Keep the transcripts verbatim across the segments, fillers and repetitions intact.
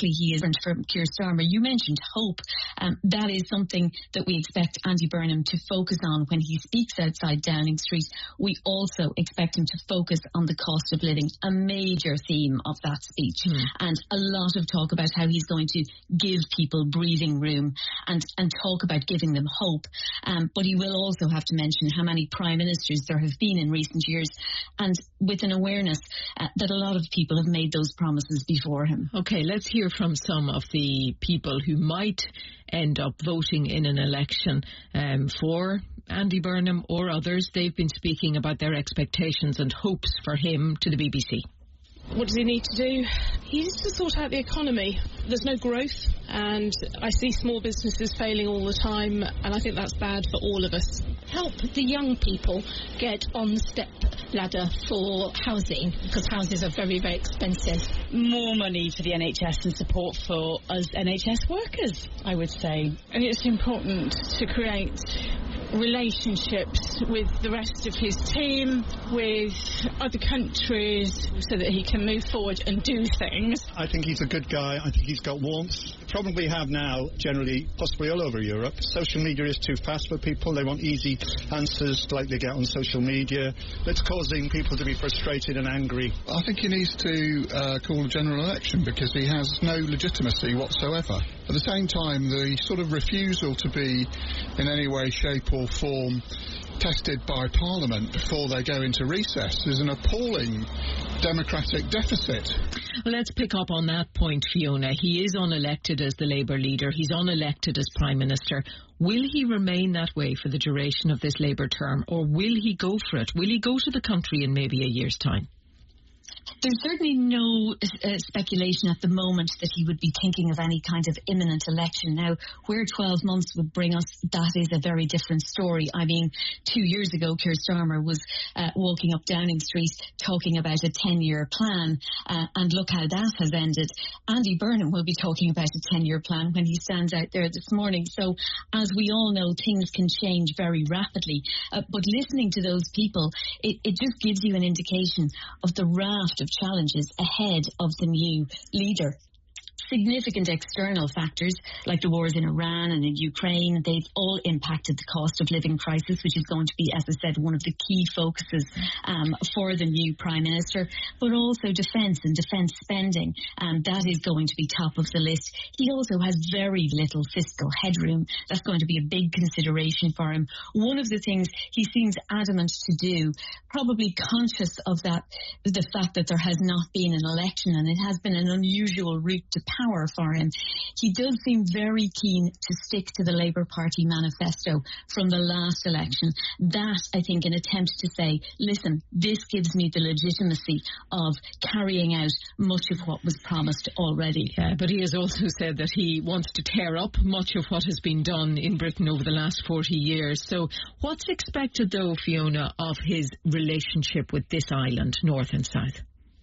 exactly he is different from Keir Starmer. You mentioned hope. Um, that is something that we expect Andy Burnham to focus on when he speaks outside Downing Street. We also expect him to focus on the cost of living, a major theme of that speech. Mm. And a lot of talk about how he's going to give people breathing room and, and talk about giving them hope. Um, but he will also have to mention how many prime ministers there have been in recent years, and with an awareness uh, that a lot of people have made those promises before him. OK, let's hear from some of the people who might end up voting in an election um, for Andy Burnham or others. They've been speaking about their expectations and hopes for him to the B B C. What does he need to do? He needs to sort out the economy. There's no growth, and I see small businesses failing all the time, and I think that's bad for all of us. Help the young people get on the step ladder for housing, because houses are very, very expensive. More money for the N H S and support for us N H S workers, I would say. And it's important to create relationships with the rest of his team, with other countries, so that he can move forward and do things. I think he's a good guy. I think he's got warmth. The problem we have now, generally, possibly all over Europe, social media is too fast for people. They want easy answers like they get on social media. It's causing people to be frustrated and angry. I think he needs to uh, call a general election, because he has no legitimacy whatsoever. At the same time, the sort of refusal to be in any way, shape or form tested by Parliament before they go into recess is an appalling democratic deficit. Well, let's pick up on that point, Fiona. He is unelected as the Labour leader. He's unelected as Prime Minister. Will he remain that way for the duration of this Labour term, or will he go for it? Will he go to the country in maybe a year's time? There's certainly no uh, speculation at the moment that he would be thinking of any kind of imminent election. Now, where twelve months would bring us, that is a very different story. I mean, two years ago, Keir Starmer was uh, walking up Downing Street talking about a ten-year plan, uh, and look how that has ended. Andy Burnham will be talking about a ten-year plan when he stands out there this morning. So, as we all know, things can change very rapidly. Uh, but listening to those people, it, it just gives you an indication of the raft of challenges ahead of the new leader. Significant external factors like the wars in Iran and in Ukraine, they've all impacted the cost of living crisis, which is going to be, as I said, one of the key focuses um, for the new Prime Minister, but also defence and defence spending. Um, that is going to be top of the list. He also has very little fiscal headroom. That's going to be a big consideration for him. One of the things he seems adamant to do, probably conscious of that, the fact that there has not been an election and it has been an unusual route to power for him. He does seem very keen to stick to the Labour Party manifesto from the last election. That, I think, an attempt to say, listen, this gives me the legitimacy of carrying out much of what was promised already. Yeah, but he has also said that he wants to tear up much of what has been done in Britain over the last forty years. So what's expected, though, Fiona, of his relationship with this island, north and south?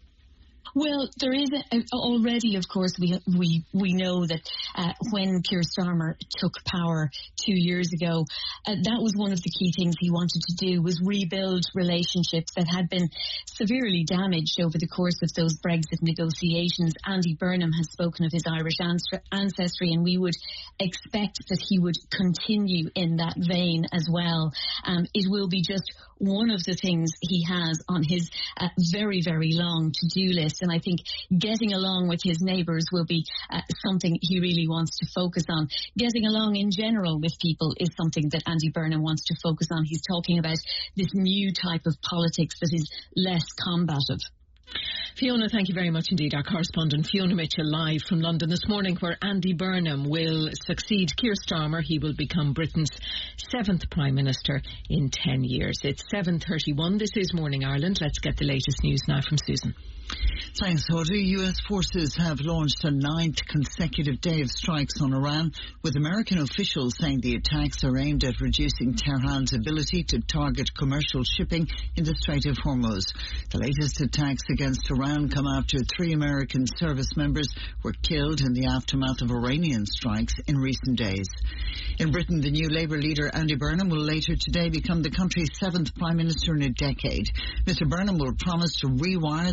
Well, there is a, already, of course, we we we know that uh, when Keir Starmer took power two years ago, uh, that was one of the key things he wanted to do, was rebuild relationships that had been severely damaged over the course of those Brexit negotiations. Andy Burnham has spoken of his Irish ancestry, and we would expect that he would continue in that vein as well. Um, it will be just one of the things he has on his uh, very, very long to-do list. And I think getting along with his neighbours will be uh, something he really wants to focus on. Getting along in general with people is something that Andy Burnham wants to focus on. He's talking about this new type of politics that is less combative. Fiona, thank you very much indeed. Our correspondent Fiona Mitchell live from London this morning, where Andy Burnham will succeed Keir Starmer. He will become Britain's seventh Prime Minister in ten years. It's seven thirty-one. This is Morning Ireland. Let's get the latest news now from Susan. Thanks, Audrey. U S forces have launched a ninth consecutive day of strikes on Iran, with American officials saying the attacks are aimed at reducing Tehran's ability to target commercial shipping in the Strait of Hormuz. The latest attacks against Iran come after three American service members were killed in the aftermath of Iranian strikes in recent days. In Britain, the new Labour leader Andy Burnham will later today become the country's seventh Prime Minister in a decade. Mister Burnham will promise to rewire the nation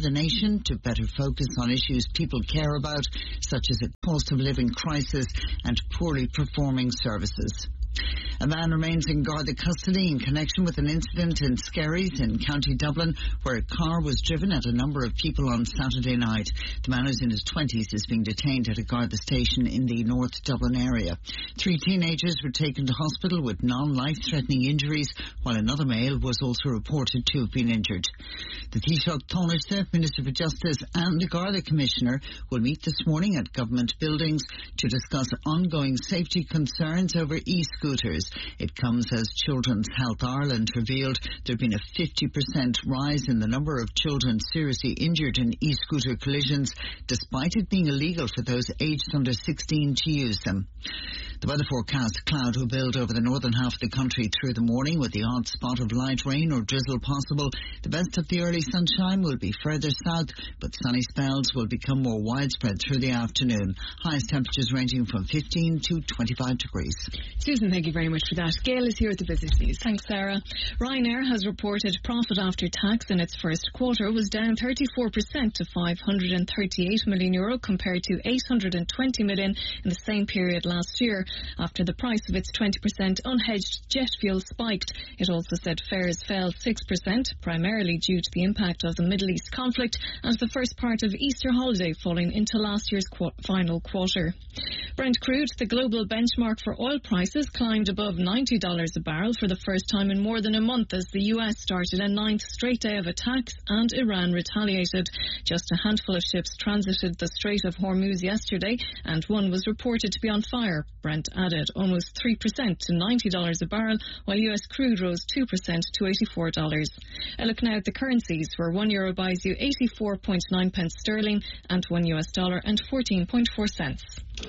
attention to better focus on issues people care about, such as a cost of living crisis and poorly performing services. A man remains in Garda custody in connection with an incident in Skerries in County Dublin where a car was driven at a number of people on Saturday night. The man, who's in his twenties, is being detained at a Garda station in the North Dublin area. Three teenagers were taken to hospital with non-life-threatening injuries, while another male was also reported to have been injured. The Taoiseach Tánaiste, Minister for Justice, and the Garda Commissioner will meet this morning at government buildings to discuss ongoing safety concerns over e-scooters. It comes as Children's Health Ireland revealed there had been a fifty percent rise in the number of children seriously injured in e-scooter collisions, despite it being illegal for those aged under sixteen to use them. The weather forecast: cloud will build over the northern half of the country through the morning, with the odd spot of light rain or drizzle possible. The best of the early sunshine will be further south, but sunny spells will become more widespread through the afternoon. Highest temperatures ranging from fifteen to twenty-five degrees. Susan, thank you very much for that. Gail is here at the Business News. Thanks, Sarah. Ryanair has reported profit after tax in its first quarter was down thirty-four percent to five hundred thirty-eight million euro compared to eight hundred twenty million in the same period last year, after the price of its twenty percent unhedged jet fuel spiked. It also said fares fell six percent, primarily due to the impact of the Middle East conflict and the first part of Easter holiday falling into last year's qu- final quarter. Brent crude, the global benchmark for oil prices, climbed above ninety dollars a barrel for the first time in more than a month as the U S started a ninth straight day of attacks and Iran retaliated. Just a handful of ships transited the Strait of Hormuz yesterday and one was reported to be on fire. Brent added almost three percent to ninety dollars a barrel, while U S crude rose two percent to eighty-four dollars. A look now at the currencies, where one euro buys you eighty-four point nine pence sterling and one U S dollar and fourteen point four cents.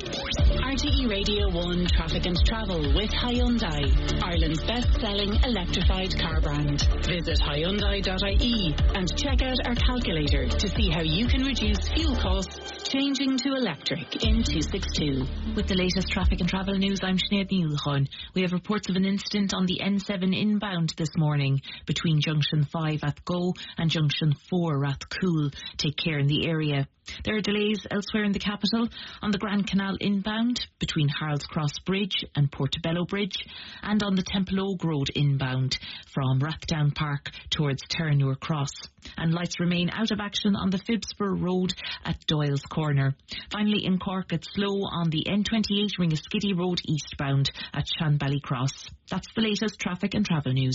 R T E Radio one Traffic and Travel with Hyundai, Ireland's best-selling electrified car brand. Visit Hyundai dot I E and check out our calculator to see how you can reduce fuel costs changing to electric in two sixty-two. With the latest traffic and travel news, I'm Sinead Neilhon. We have reports of an incident on the N seven inbound this morning between Junction five at Go and Junction four at Cool. Take care in the area. There are delays elsewhere in the capital on the Grand Canal inbound between Harold's Cross Bridge and Portobello Bridge, and on the Temple Oak Road inbound from Rathdown Park towards Terranure Cross. And lights remain out of action on the Phibsborough Road at Doyle's Corner. Finally, in Cork, it's slow on the N twenty-eight Ringaskiddy Road eastbound at Shanbally Cross. That's the latest traffic and travel news.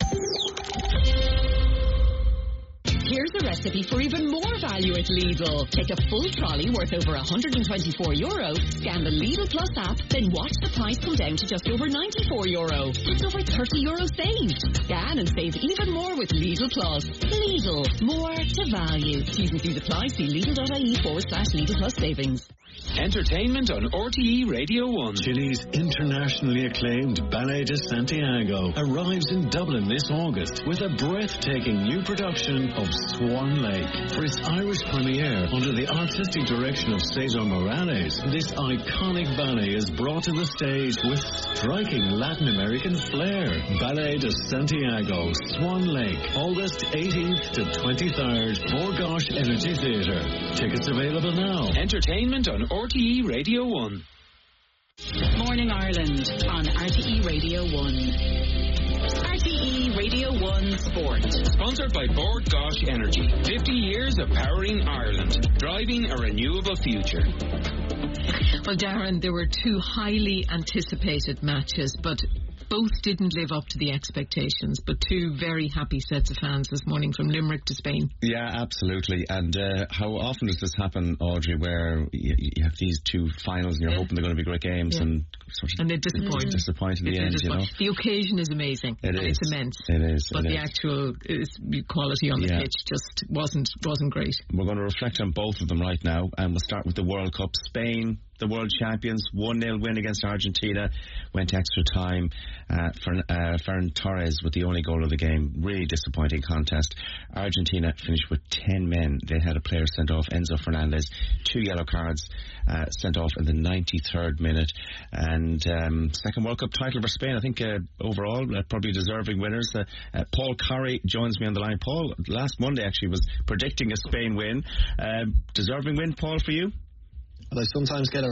Here's a recipe for even more value at Lidl. Take a full trolley worth over one hundred twenty-four euro, scan the Lidl Plus app, then watch the price come down to just over ninety-four euro. That's over thirty euro saved. Scan and save even more with Lidl Plus. Lidl, more to value. T's and C's apply. See Lidl.ie forward slash Lidl Plus savings. Entertainment on R T E Radio one. Chile's internationally acclaimed Ballet de Santiago arrives in Dublin this August with a breathtaking new production of Swan Lake. For its Irish premiere under the artistic direction of Cesar Morales, this iconic ballet is brought to the stage with striking Latin American flair. Ballet de Santiago, Swan Lake, August eighteenth to twenty-third, Borgosh Energy Theatre. Tickets available now. Entertainment on R T E Radio one. Morning Ireland on R T E Radio one. R T E Radio one Sport. Sponsored by Bord Gosh Energy. fifty years of powering Ireland. Driving a renewable future. Well, Darren, there were two highly anticipated matches, but both didn't live up to the expectations, but two very happy sets of fans this morning from Limerick to Spain. Yeah, absolutely. And uh, how often does this happen, Audrey, where you, you have these two finals and you're yeah. hoping they're going to be great games yeah. and sort of and they disappoint. disappoint in it the end, you know? The occasion is amazing. It is. It's immense. It is. But it the is. actual is, quality on the yeah. pitch just wasn't wasn't great. We're going to reflect on both of them right now, and we'll start with the World Cup. Spain, the world champions, one nil win against Argentina, went extra time. Uh, Fern, uh, Ferran Torres with the only goal of the game. Really disappointing contest. Argentina finished with ten men. They had a player sent off, Enzo Fernandez, two yellow cards uh, sent off in the ninety-third minute, and and um, second World Cup title for Spain. I think uh, overall uh, probably deserving winners. Uh, uh, Paul Corrie joins me on the line. Paul, last Monday actually was predicting a Spain win. Uh, deserving win, Paul, for you? Well, I sometimes get it